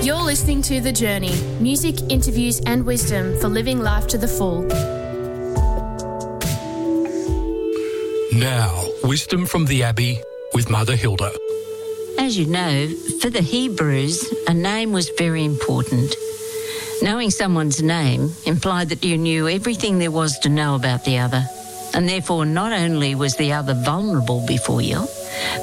You're listening to The Journey, music, interviews and wisdom for living life to the full. Now, wisdom from the Abbey with Mother Hilda. As you know, for the Hebrews, a name was very important. Knowing someone's name implied that you knew everything there was to know about the other, and therefore not only was the other vulnerable before you,